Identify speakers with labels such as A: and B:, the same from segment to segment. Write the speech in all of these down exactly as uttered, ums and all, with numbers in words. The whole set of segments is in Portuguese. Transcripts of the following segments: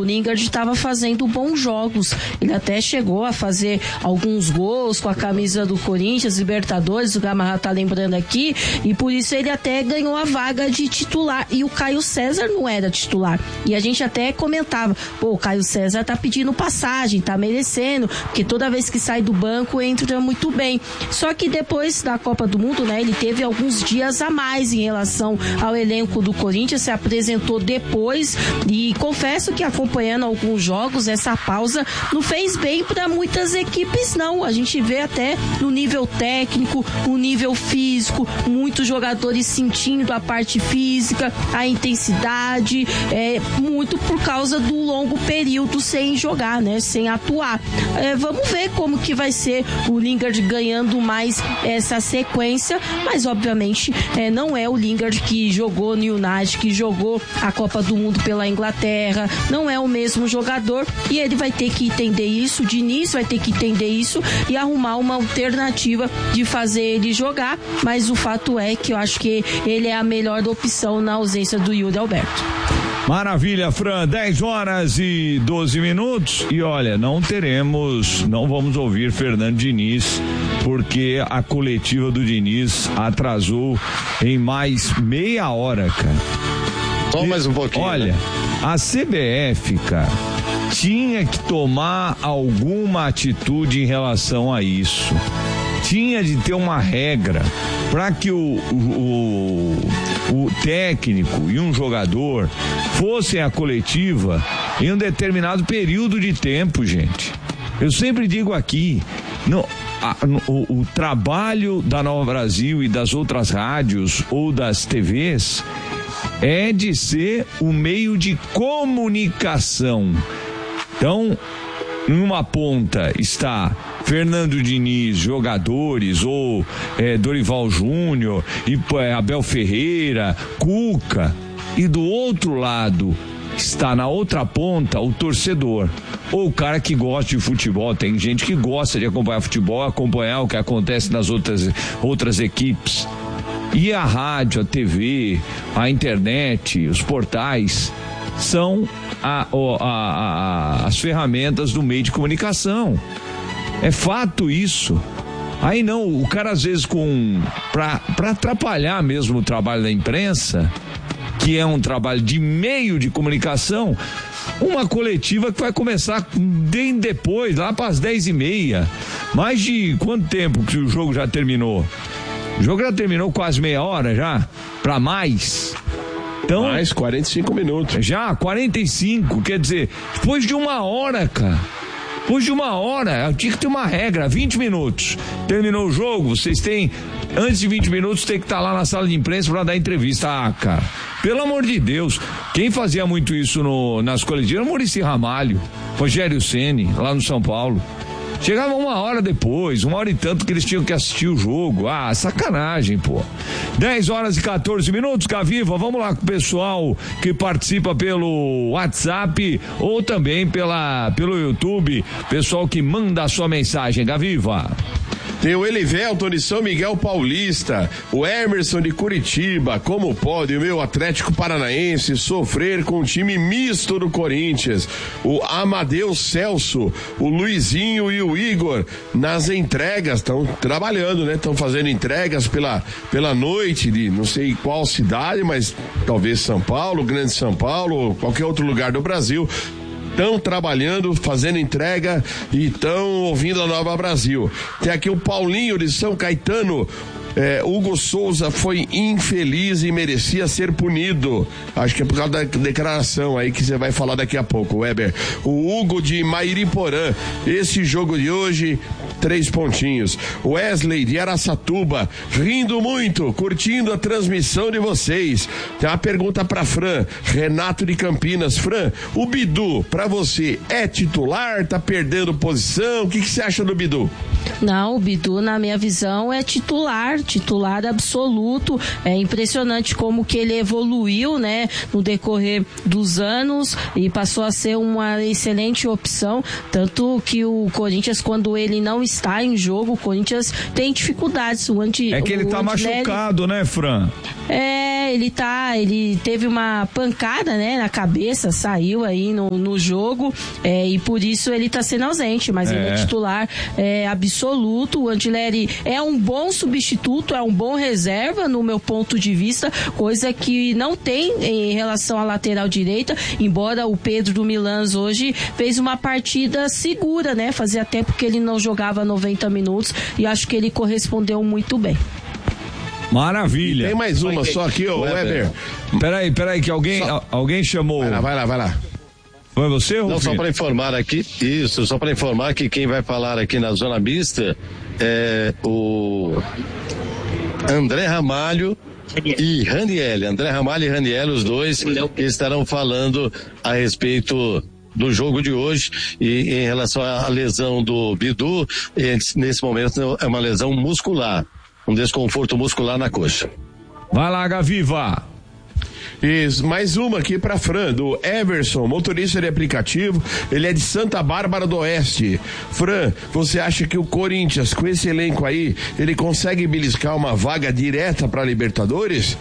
A: o Lingard estava fazendo bons jogos. Ele até chegou a fazer alguns gols com a camisa do Corinthians, Libertadores, o Gamarra tá lembrando aqui, e por isso ele até ganhou a vaga de titular. E o Caio César não era titular. E a gente até comentava, pô, o Caio César tá pedindo passagem, tá merecendo, porque toda vez que sai do banco entra muito bem. Só que depois da Copa do Mundo, né, ele teve alguns dias a mais em relação ao elenco do Corinthians, se apresentou depois, e confesso que acompanhando alguns jogos, essa pausa não fez bem para muitas equipes, não. A gente vê até no nível técnico, no nível físico, muitos jogadores sentindo a parte física, a intensidade, é, muito por causa do longo período sem jogar, né, sem atuar. É, vamos ver como que vai ser o Lingard ganhando mais essa sequência, mas obviamente é, não é o Lingard que jogou no United, que jogou a Copa do Mundo pela Inglaterra, não é o mesmo jogador, e ele vai ter que entender isso, o Diniz vai ter que entender isso e arrumar uma alternativa de fazer ele jogar, mas o fato é que eu acho que ele é a melhor opção na ausência do Yuri Alberto.
B: Maravilha, Fran, dez horas e doze minutos, e olha, não teremos, não vamos ouvir Fernando Diniz, porque a coletiva do Diniz atrasou em mais meia hora, cara.
C: Só mais um pouquinho.
B: Olha, né? A C B F, cara, tinha que tomar alguma atitude em relação a isso. Tinha de ter uma regra para que o, o, o, o técnico e um jogador fossem à coletiva em um determinado período de tempo, gente. Eu sempre digo aqui, no, a, no, o, o trabalho da Nova Brasil e das outras rádios ou das T Vs é de ser o meio de comunicação. Então, numa ponta está Fernando Diniz, jogadores, ou é, Dorival Júnior, e é, Abel Ferreira, Cuca, e do outro lado está na outra ponta o torcedor, ou o cara que gosta de futebol. Tem gente que gosta de acompanhar futebol, acompanhar o que acontece nas outras, outras equipes. E a rádio, a T V, a internet, os portais são a, a, a, as ferramentas do meio de comunicação. É fato isso. Aí não, o cara às vezes com pra, pra atrapalhar mesmo o trabalho da imprensa, que é um trabalho de meio de comunicação, uma coletiva que vai começar bem depois, lá para as dez e meia. Mais de quanto tempo que o jogo já terminou? O jogo já terminou quase meia hora já? Pra mais? Então,
C: mais quarenta e cinco minutos.
B: Já, quarenta e cinco, quer dizer, depois de uma hora, cara. Depois de uma hora, tinha que ter uma regra, vinte minutos. Terminou o jogo, vocês têm, antes de vinte minutos, tem que estar lá na sala de imprensa para dar entrevista. Ah, cara, pelo amor de Deus, quem fazia muito isso no, nas coletivas era o Muricy Ramalho, Rogério Ceni, lá no São Paulo. Chegava uma hora depois, uma hora e tanto que eles tinham que assistir o jogo. Ah, sacanagem, pô. dez horas e quatorze minutos, Gaviva, vamos lá com o pessoal que participa pelo WhatsApp ou também pela, pelo YouTube, pessoal que manda a sua mensagem, Gaviva.
C: Tem o Elivelton de São Miguel Paulista, o Emerson de Curitiba. Como pode o meu Atlético Paranaense sofrer com o time misto do Corinthians? O Amadeu Celso, o Luizinho e o Igor nas entregas, estão trabalhando, né? Estão fazendo entregas pela, pela noite de não sei qual cidade, mas talvez São Paulo, Grande São Paulo, ou qualquer outro lugar do Brasil. Estão trabalhando, fazendo entrega e estão ouvindo a Nova Brasil. Tem aqui o Paulinho de São Caetano. É, Hugo Souza foi infeliz e merecia ser punido. Acho que é por causa da declaração aí que você vai falar daqui a pouco, Weber. O Hugo de Mairiporã, esse jogo de hoje, três pontinhos. Wesley de Araçatuba, rindo muito, curtindo a transmissão de vocês. Tem uma pergunta pra Fran, Renato de Campinas. Fran, o Bidu, pra você, é titular? Tá perdendo posição? O que que você acha do Bidu?
A: Não, o Bidu, na minha visão, é titular, titular absoluto. É impressionante como que ele evoluiu, né, no decorrer dos anos e passou a ser uma excelente opção. Tanto que o Corinthians, quando ele não está em jogo, o Corinthians tem dificuldades. O anti,
B: é que ele
A: o
B: tá
A: Antinelli,
B: machucado, né, Fran?
A: É, ele tá, ele teve uma pancada, né, na cabeça, saiu aí no, no jogo, é, e por isso ele tá sendo ausente, mas é. ele é titular é, absoluto. O Antinelli é um bom substituto, é um bom reserva no meu ponto de vista, coisa que não tem em relação à lateral direita, embora o Pedro do Milans hoje fez uma partida segura, né, fazia tempo que ele não jogava noventa minutos e acho que ele correspondeu muito bem.
B: Maravilha.
C: Tem mais uma só aqui, ô Weber.
B: Peraí, peraí, que alguém, só... alguém chamou.
C: Vai lá, vai lá, vai lá.
B: Foi você, Rufino?
D: Não, só para informar aqui, isso, só para informar que quem vai falar aqui na Zona Mista é o André Ramalho e Raniel. André Ramalho e Raniel, os dois que estarão falando a respeito do jogo de hoje e em relação à lesão do Bidu, nesse momento é uma lesão muscular. Um desconforto muscular na coxa.
B: Vai lá, Gaviva.
C: Isso, mais uma aqui pra Fran, do Everson, motorista de aplicativo, ele é de Santa Bárbara do Oeste. Fran, você acha que o Corinthians, com esse elenco aí, ele consegue beliscar uma vaga direta pra Libertadores?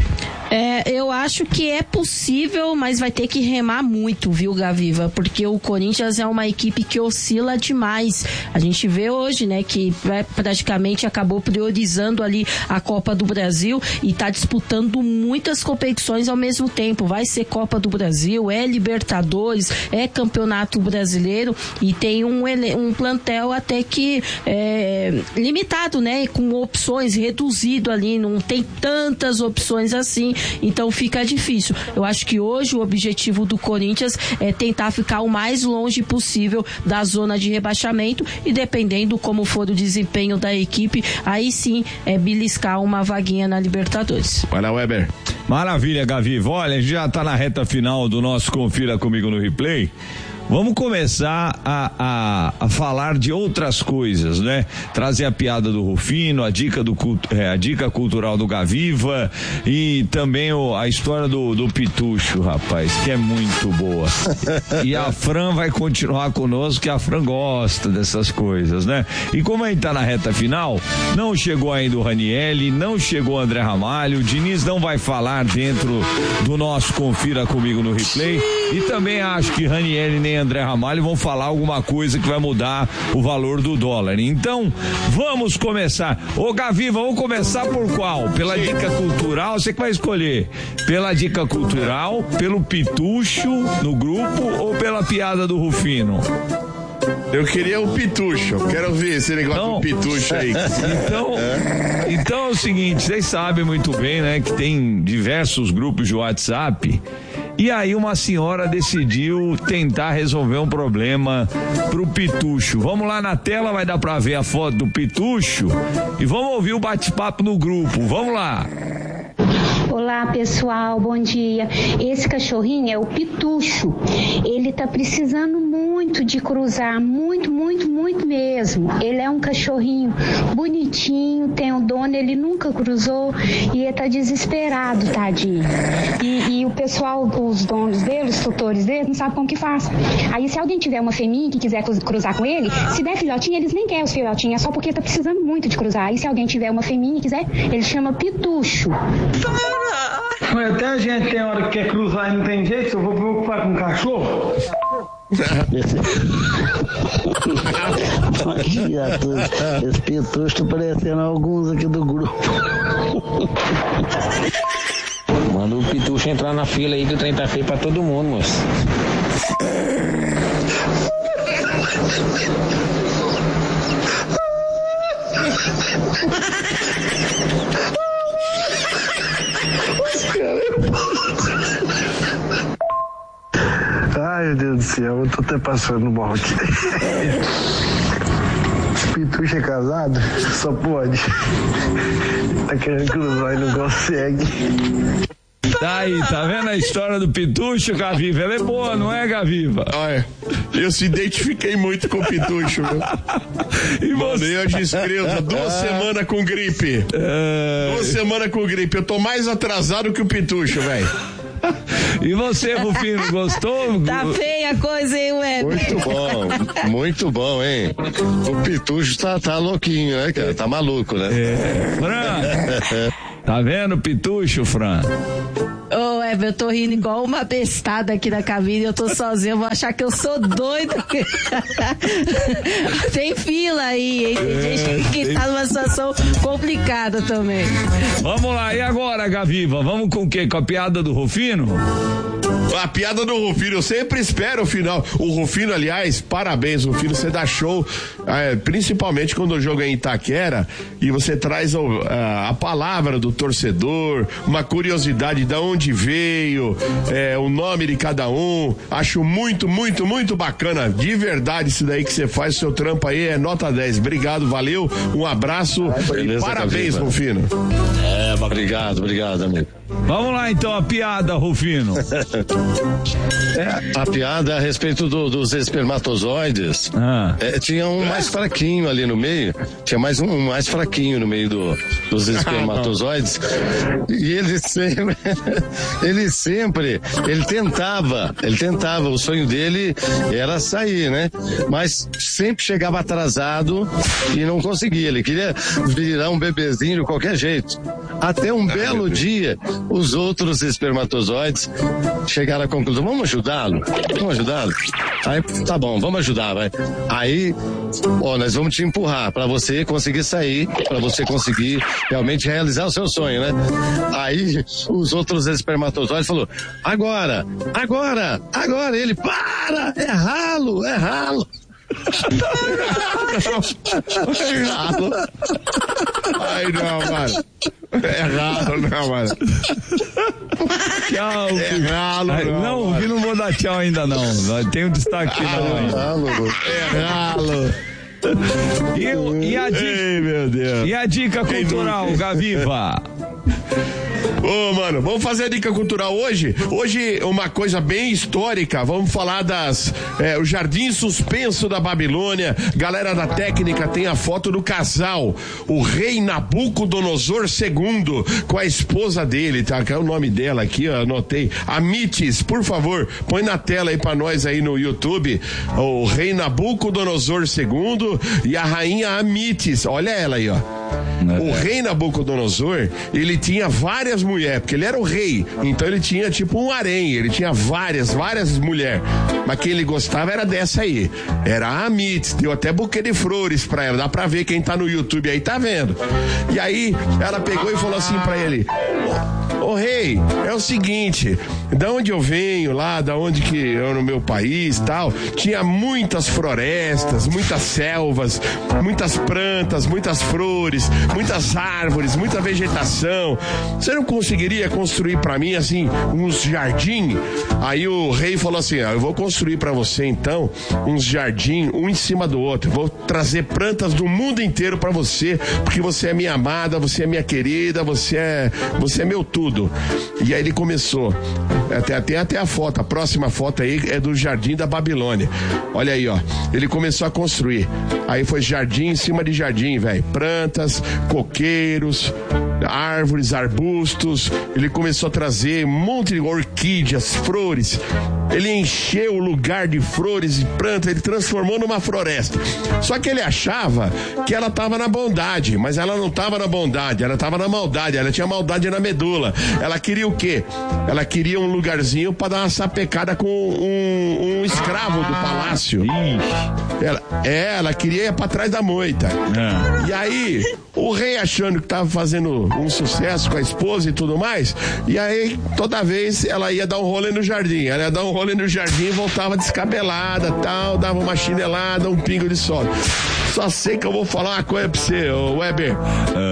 A: É, eu acho que é possível, mas vai ter que remar muito, viu, Gaviva? Porque o Corinthians é uma equipe que oscila demais. A gente vê hoje, né, que praticamente acabou priorizando ali a Copa do Brasil e tá disputando muitas competições ao mesmo tempo. Vai ser Copa do Brasil, é Libertadores, é Campeonato Brasileiro e tem um, um plantel até que é, limitado, né, com opções, reduzido ali, não tem tantas opções assim. Então fica difícil. Eu acho que hoje o objetivo do Corinthians é tentar ficar o mais longe possível da zona de rebaixamento e dependendo como for o desempenho da equipe, aí sim é beliscar uma vaguinha na Libertadores.
C: Vai lá, Weber.
B: Maravilha, Gaviva. Olha, a gente já tá na reta final do nosso Confira Comigo no Replay. Vamos começar a, a, a falar de outras coisas, né? Trazer a piada do Rufino, a dica, do, é, a dica cultural do Gaviva e também o, a história do, do Pitucho, rapaz, que é muito boa. E a Fran vai continuar conosco, que a Fran gosta dessas coisas, né? E como a gente tá na reta final, não chegou ainda o Raniel, não chegou o André Ramalho, o Diniz não vai falar dentro do nosso Confira Comigo no Replay e também acho que Raniel nem André Ramalho vão falar alguma coisa que vai mudar o valor do dólar. Então, vamos começar. Ô, Gaviva, vamos começar por qual? Pela dica cultural, você que vai escolher. Pela dica cultural, pelo Pitucho no grupo ou pela piada do Rufino?
C: Eu queria o Pitucho, quero ver esse negócio
B: então,
C: do Pitucho aí.
B: Então, é. então é o seguinte, vocês sabem muito bem, né, que tem diversos grupos de WhatsApp. E aí uma senhora decidiu tentar resolver um problema pro Pitucho. Vamos lá na tela, vai dar pra ver a foto do Pitucho e vamos ouvir o bate-papo no grupo. Vamos lá.
E: Olá, pessoal, bom dia. Esse cachorrinho é o Pitucho. Ele tá precisando muito de cruzar, muito, muito, muito mesmo. Ele é um cachorrinho bonitinho, tem um dono, ele nunca cruzou e ele tá desesperado, tadinho. E, e o pessoal, os donos dele, os tutores dele, não sabem como que faz. Aí se alguém tiver uma fêmea que quiser cruzar com ele, se der filhotinho, eles nem querem os filhotinhos, é só porque tá precisando muito de cruzar. Aí se alguém tiver uma fêmea e quiser, ele chama Pitucho.
F: Mas até a gente tem hora que quer cruzar e não tem jeito, eu vou preocupar com o cachorro.
G: Esse Pitucho tá parecendo alguns aqui do grupo.
H: Manda o Pitucho entrar na fila aí que o trem tá feio pra todo mundo, moço.
F: Ai, meu Deus do céu, eu tô até passando mal aqui. Pitucho é casado? Só pode. Tá querendo cruzar e não consegue.
B: Tá aí, tá vendo a história do Pitucho, Gaviva? Ela é boa, não é, Gaviva?
C: Olha, eu se identifiquei muito com o Pitucho, viu? E você? Eu descrevo, duas semanas com gripe. É... Duas semanas com gripe. Eu tô mais atrasado que o Pitucho, velho.
B: E você, Rufino, gostou?
A: Tá feia a coisa, hein, Weber?
D: Muito bom, muito bom, hein? O Pitucho tá, tá louquinho, né, cara? Tá maluco, né?
B: É. Fran, tá vendo o Pitucho, Fran?
A: Ô, Weber, eu tô rindo igual uma bestada aqui na cabine, eu tô sozinha, eu vou achar que eu sou doida. Tem fila aí, hein? Tem gente que tá numa situação complicada também.
B: Vamos lá, e agora, Gaviva? Vamos com o quê? Com a piada do Rufino?
C: A piada do Rufino, eu sempre espero o final. O Rufino, aliás, parabéns, Rufino, você dá show, é, principalmente quando o jogo é em Itaquera e você traz a, a, a palavra do torcedor, uma curiosidade de onde veio, é, o nome de cada um. Acho muito, muito, muito bacana. De verdade, isso daí que você faz, seu trampo aí é nota dez. Obrigado, valeu, um abraço e parabéns, Gaviva. Rufino.
D: É, obrigado, obrigado, amigo.
B: Vamos lá então, a piada, Rufino.
D: É, a piada a respeito do, dos espermatozoides. Ah. É, tinha um mais fraquinho ali no meio. Tinha mais um, um mais fraquinho no meio do, dos espermatozoides. E ele sempre, ele sempre, ele tentava, ele tentava, o sonho dele era sair, né? Mas sempre chegava atrasado e não conseguia. Ele queria virar um bebezinho de qualquer jeito. Até um belo dia, os outros espermatozoides chegaram à conclusão, vamos ajudá-lo? Vamos ajudá-lo? Aí, tá bom, vamos ajudar, vai. Aí, ó, nós vamos te empurrar pra você conseguir sair, pra você conseguir realmente realizar o seu sonho, né? Aí, os outros espermatozoides falaram, agora, agora, agora, ele, para, é ralo, é ralo.
C: É ralo. Ai, não, mano. É ralo, não, mano.
B: Tchau.
C: É ralo, não.
B: Não, que não vou dar tchau ainda, não. Tem um destaque
C: ah,
B: não.
C: Ralo, é ralo.
B: E, e, a dica,
C: Ei, meu Deus.
B: E a dica cultural, Gaviva?
C: Ô, oh, mano, vamos fazer a dica cultural hoje? Hoje, uma coisa bem histórica, vamos falar das, é, o Jardim Suspenso da Babilônia. Galera da técnica, tem a foto do casal, o rei Nabucodonosor segundo, com a esposa dele, tá? Que é o nome dela aqui, ó, anotei. Amites, por favor, põe na tela aí pra nós aí no YouTube, o rei Nabucodonosor segundo e a rainha Amites, olha ela aí, ó. O rei Nabucodonosor, ele tinha várias mulheres, porque ele era o rei, então ele tinha tipo um harém, ele tinha várias, várias mulheres, mas quem ele gostava era dessa aí, era a Amites, deu até buquê de flores pra ela, dá pra ver, quem tá no YouTube aí tá vendo. E aí, ela pegou e falou assim pra ele, ô rei, é o seguinte, da onde eu venho lá, da onde que eu no meu país tal, tinha muitas florestas, muitas selvas, muitas plantas, muitas flores, muitas árvores, muita vegetação. Você não conseguiria construir pra mim assim uns jardim? Aí o rei falou assim, ah, eu vou construir pra você então uns jardim um em cima do outro, vou trazer plantas do mundo inteiro pra você, porque você é minha amada, você é minha querida, você é, você é meu tudo. E aí ele começou, até, até, até a foto, a próxima foto aí é do Jardim da Babilônia. Olha aí, ó, ele começou a construir, aí foi jardim em cima de jardim, velho, plantas, coqueiros, árvores, arbustos, ele começou a trazer um monte de orquídeas, flores, ele encheu o lugar de flores e plantas, ele transformou numa floresta. Só que ele achava que ela estava na bondade, mas ela não estava na bondade, ela estava na maldade, ela tinha maldade na medula. Ela queria o quê? Ela queria um lugarzinho para dar uma sapecada com um, um escravo do palácio. Ela, é, ela queria ir para trás da moita. É. E aí, o rei achando que estava fazendo um sucesso com a esposa e tudo mais, e aí toda vez ela ia dar um rolê no jardim, ela ia dar um rolê no jardim e voltava descabelada, tal, dava uma chinelada, um pingo de sol. Só sei que eu vou falar uma coisa pra você, ô Weber. É.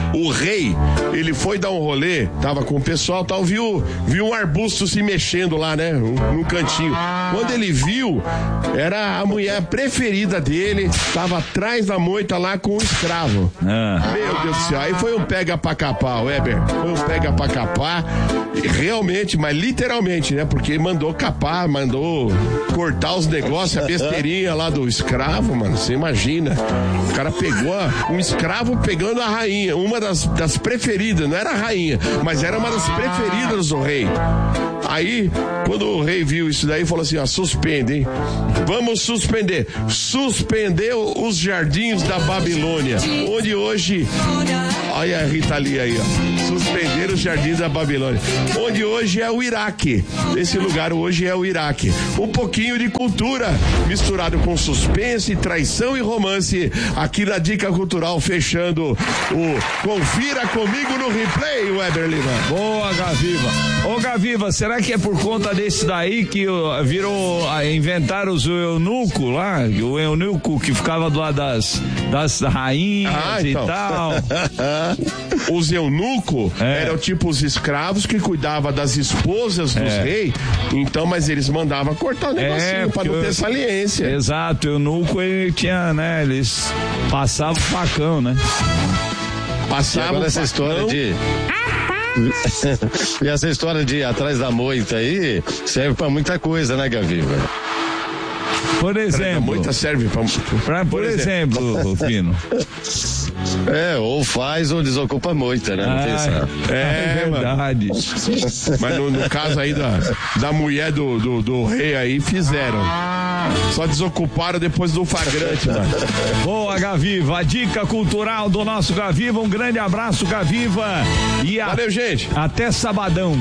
C: O rei, ele foi dar um rolê, tava com o pessoal, tal, viu, viu um arbusto se mexendo lá, né? Num cantinho. Quando ele viu, era a mulher preferida dele, tava atrás da moita lá com o escravo. Ah. Meu Deus do céu, aí foi um pega pra capar, Weber. Foi um pega pra capar. Realmente, mas literalmente, né? Porque mandou capar, mandou cortar os negócios, a besteirinha lá do escravo, mano. Você imagina. O cara pegou a, um escravo pegando a rainha, uma das, das preferidas, não era a rainha, mas era uma das preferidas do rei. Aí, quando o rei viu isso daí, falou assim, ó, suspende, hein? Vamos suspender. Suspendeu os jardins da Babilônia, onde hoje... Olha a Rita Lee aí, ó. Suspenderam os jardins da Babilônia, onde hoje é o Iraque. Esse lugar hoje é o Iraque. Um pouquinho de cultura, misturado com suspense, traição e romance, aqui na Dica Cultural, fechando o Confira Comigo no Replay, Weber Lima.
B: Boa, Gaviva. Ô, Gaviva, será que é por conta desse daí que virou, inventaram os eunuco lá, o eunuco que ficava do lado das, das rainhas ah, então. e tal?
C: Os eunucos é. eram tipo os escravos que cuidavam das esposas dos é. reis, então, mas eles mandavam cortar o negocinho é, pra não ter saliência.
B: Exato, o eunuco ele tinha, né, eles passavam o facão, né?
D: Passavam essa história de... E essa história de ir atrás da moita aí serve pra muita coisa, né, Gaviva?
B: Por exemplo.
C: A moita serve pra...
B: pra por, por exemplo, Rufino.
D: É, ou faz ou desocupa a moita, né? Não
B: ah,
D: tem essa...
B: É, é verdade.
C: Mas no, no caso aí da, da mulher do, do, do rei aí, fizeram. Só desocuparam depois do flagrante, mano.
B: Boa, Gaviva. A dica cultural do nosso Gaviva. Um grande abraço, Gaviva. E a...
C: Valeu, gente.
B: Até sabadão.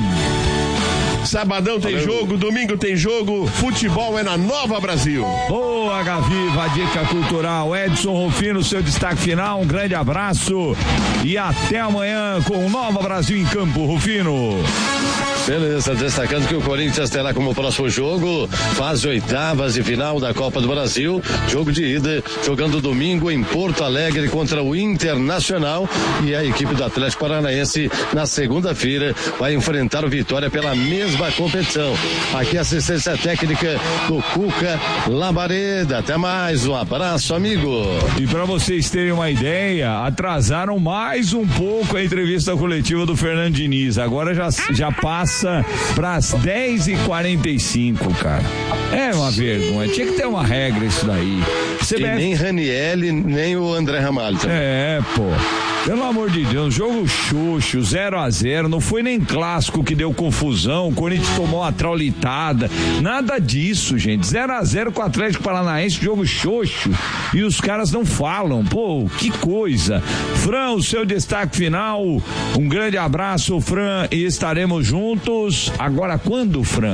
C: Sabadão tem Valeu. jogo, domingo tem jogo, futebol é na Nova Brasil.
B: Boa, Gaviva, a dica cultural. Edson Rufino, seu destaque final, um grande abraço e até amanhã com o Nova Brasil em campo, Rufino.
D: Beleza, destacando que o Corinthians terá como próximo jogo fase oitavas de final da Copa do Brasil, jogo de ida, jogando domingo em Porto Alegre contra o Internacional, e a equipe do Atlético Paranaense na segunda-feira vai enfrentar o Vitória pela mesma competição. Aqui a assistência técnica do Cuca Labareda. Até mais, um abraço, amigo.
B: E para vocês terem uma ideia, atrasaram mais um pouco a entrevista coletiva do Fernando Diniz. Agora já, já passa para as dez e quarenta e cinco, cara. É uma vergonha. Tinha que ter uma regra isso daí.
D: C B F... E nem Ranielli, nem o André Ramalho também.
B: É, pô. Pelo amor de Deus, jogo xoxo, zero a zero, não foi nem clássico que deu confusão, o Corinthians tomou uma traulitada, nada disso, gente, zero a zero com o Atlético Paranaense, jogo xoxo, e os caras não falam, pô, que coisa. Fran, o seu destaque final, um grande abraço, Fran, e estaremos juntos, agora quando, Fran?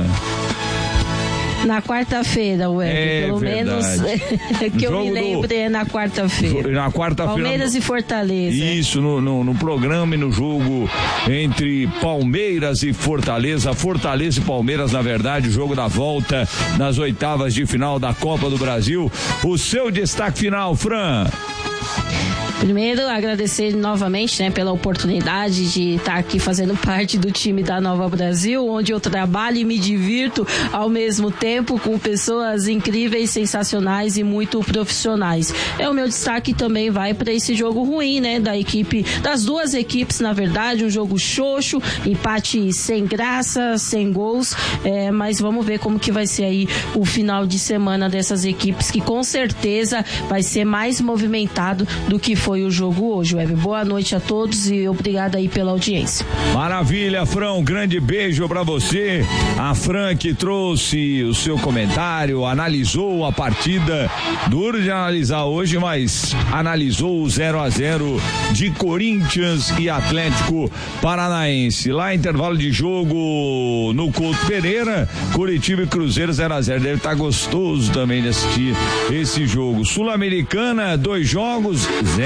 A: Na quarta-feira, Weber,
B: é,
A: pelo
B: verdade.
A: menos que eu me lembro é na quarta-feira.
B: Na quarta-feira.
A: Palmeiras no... e Fortaleza.
B: Isso, no, no, no programa e no jogo entre Palmeiras e Fortaleza. Fortaleza e Palmeiras, na verdade, o jogo da volta nas oitavas de final da Copa do Brasil. O seu destaque final, Fran.
A: Primeiro, agradecer novamente, né, pela oportunidade de estar aqui fazendo parte do time da Nova Brasil, onde eu trabalho e me divirto ao mesmo tempo com pessoas incríveis, sensacionais e muito profissionais. É o meu destaque também vai para esse jogo ruim, né, da equipe, das duas equipes, na verdade, um jogo xoxo, empate sem graça, sem gols, é, mas vamos ver como que vai ser aí o final de semana dessas equipes, que com certeza vai ser mais movimentado do que foi o jogo hoje, Web. Boa noite a todos e obrigada aí pela audiência.
B: Maravilha, Fran, um grande beijo pra você. A Fran que trouxe o seu comentário, analisou a partida, duro de analisar hoje, mas analisou o zero a zero de Corinthians e Atlético Paranaense. Lá, intervalo de jogo no Couto Pereira, Curitiba e Cruzeiro zero a zero. Deve estar gostoso também de assistir esse jogo. Sul-Americana, dois jogos, zero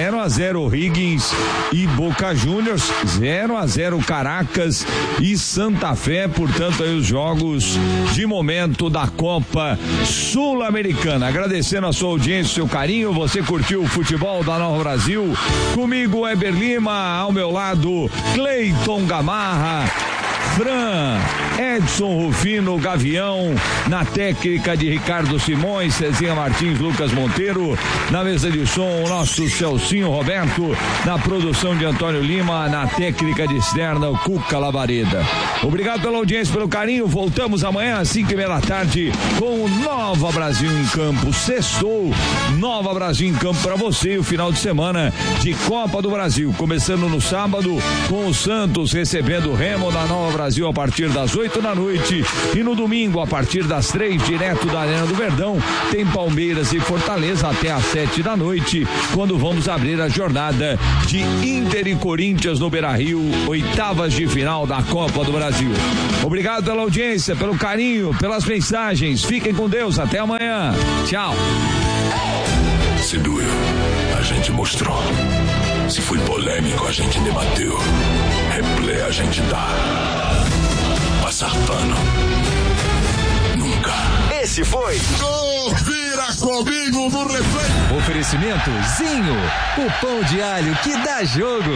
B: zero a zero Higgins e Boca Juniors, zero a zero Caracas e Santa Fé. Portanto, aí os jogos de momento da Copa Sul-Americana. Agradecendo a sua audiência, seu carinho. Você curtiu o futebol da Nova Brasil? Comigo, Eber Lima, ao meu lado, Cleiton Gamarra, Fran, Edson Rufino, Gavião, na técnica de Ricardo Simões, Cezinha Martins, Lucas Monteiro, na mesa de som, o nosso Celcinho Roberto, na produção de Antônio Lima, na técnica de externa, o Cuca Lavareda. Obrigado pela audiência, pelo carinho. Voltamos amanhã às cinco e meia da tarde com o Nova Brasil em Campo. Sextou, Nova Brasil em Campo para você, o final de semana de Copa do Brasil, começando no sábado com o Santos recebendo o Remo da Nova Brasil a partir das oito da noite, e no domingo a partir das três, direto da Arena do Verdão, tem Palmeiras e Fortaleza até às sete da noite, quando vamos abrir a jornada de Inter e Corinthians no Beira-Rio, oitavas de final da Copa do Brasil. Obrigado pela audiência, pelo carinho, pelas mensagens. Fiquem com Deus, até amanhã. Tchau.
I: Se doeu, a gente mostrou. Se foi polêmico, a gente debateu. Replay a gente dá. Passar pano. Nunca.
J: Esse foi
C: Confira comigo no replay.
J: Oferecimento Zinho, o pão de alho que dá jogo.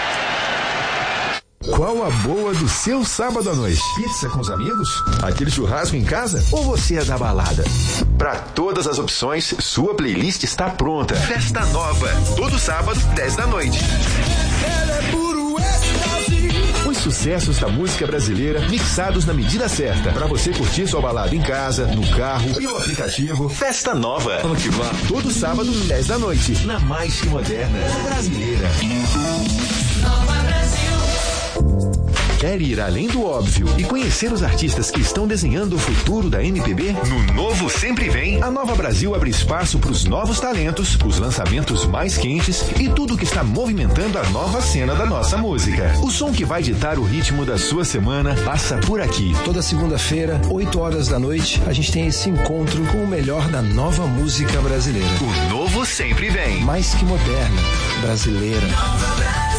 K: Qual a boa do seu sábado à noite? Pizza com os amigos? Aquele churrasco em casa? Ou você é da balada? Para todas as opções, sua playlist está pronta. Festa Nova, todo sábado, dez da noite. Ela é puro êxtase. Os sucessos da música brasileira mixados na medida certa. Para você curtir sua balada em casa, no carro e no aplicativo. Festa Nova. Vamos que vá. Todo sábado, dez da noite. Na mais que moderna brasileira. Nova Brasil. Quer ir além do óbvio e conhecer os artistas que estão desenhando o futuro da M P B? No Novo Sempre Vem, a Nova Brasil abre espaço para os novos talentos, os lançamentos mais quentes e tudo que está movimentando a nova cena da nossa música. O som que vai ditar o ritmo da sua semana passa por aqui.
L: Toda segunda-feira, oito horas da noite, a gente tem esse encontro com o melhor da nova música brasileira.
K: O Novo Sempre Vem.
L: Mais que moderna, brasileira. Nova Brasil.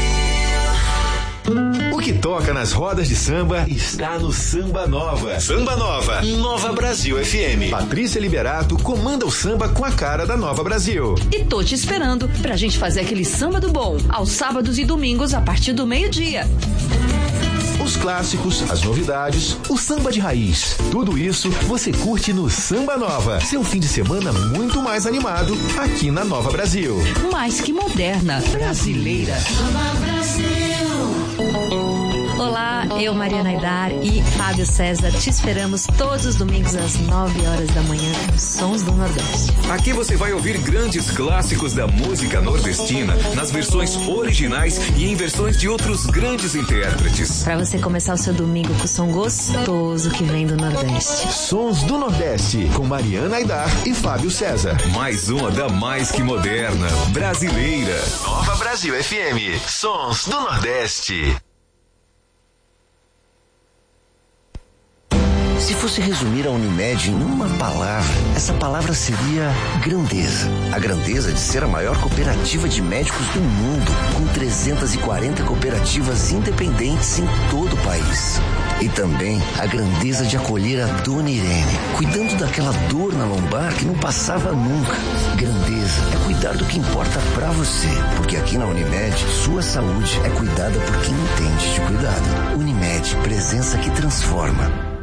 K: O que toca nas rodas de samba está no Samba Nova. Samba Nova, Nova Brasil F M. Patrícia Liberato comanda o samba com a cara da Nova Brasil.
M: E tô te esperando pra gente fazer aquele samba do bom, aos sábados e domingos a partir do meio-dia.
K: Os clássicos, as novidades, o samba de raiz. Tudo isso você curte no Samba Nova. Seu fim de semana muito mais animado aqui na Nova Brasil.
M: Mais que moderna, brasileira. Nova Brasil. Olá, eu, Mariana Aidar e Fábio César, te esperamos todos os domingos às nove horas da manhã nos Sons do Nordeste.
J: Aqui você vai ouvir grandes clássicos da música nordestina nas versões originais e em versões de outros grandes intérpretes.
M: Para você começar o seu domingo com o som gostoso que vem do Nordeste.
K: Sons do Nordeste, com Mariana Aidar e Fábio César.
J: Mais uma da mais que moderna, brasileira.
K: Nova Brasil F M, Sons do Nordeste.
N: Se fosse resumir a Unimed em uma palavra, essa palavra seria grandeza. A grandeza de ser a maior cooperativa de médicos do mundo, com trezentas e quarenta cooperativas independentes em todo o país. E também a grandeza de acolher a Dona Irene, cuidando daquela dor na lombar que não passava nunca. Grandeza é cuidar do que importa pra você, porque aqui na Unimed, sua saúde é cuidada por quem entende de cuidado. Unimed, presença que transforma.